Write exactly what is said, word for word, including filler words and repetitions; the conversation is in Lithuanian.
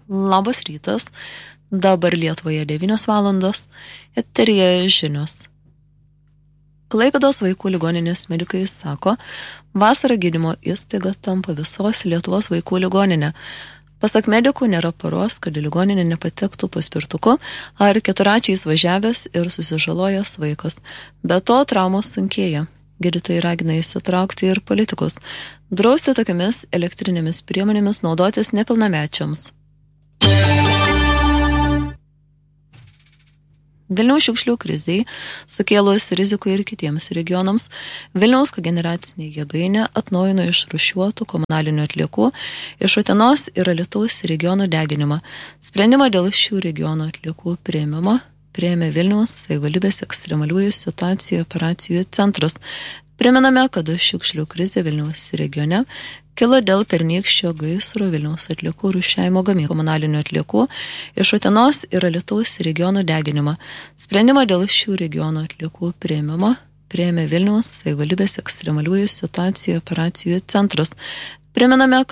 Labas rytas, dabar Lietuvoje devynios valandos, eteryje žinios. Klaipėdos vaikų ligoninės medikai sako, vasarą gydymo įstaiga tampa visos Lietuvos vaikų ligoninė. Pasak medikų nėra paros, kad į ligoninę nepatektų paspirtuku ar keturačiais važiavęs ir susižalojęs vaikas. Be to traumos sunkėja. Gydytojai ragina įsitraukti ir politikus, drausti tokiamis elektrinėmis priemonėmis naudotis nepilnamečiams. Vilniaus šiukšlių krizei, sukėlus rizikų ir kitiems regionams, Vilniaus kogeneracinė jėgainė atnaujino išrūšiuotų komunalinių atliekų iš Utenos ir Alytaus regionų deginimą. Sprendimą dėl šių regionų atliekų priėmimo priėmė Vilniaus savivaldybės ekstremaliųjų situacijų operacijų centras. Primename, kad šiukšlių krizė Vilniaus regione kilo dėl pernykščio gaisro Vilniaus atliekų rūšiavimo gamyklų komunalinių atliekų iš Utenos ir Alytaus regionų deginimą. Sprendimą dėl šių regionų atliekų priėmimo priėmė Vilniaus savivaldybės ekstremaliųjų situacijų operacijų centras. Primename,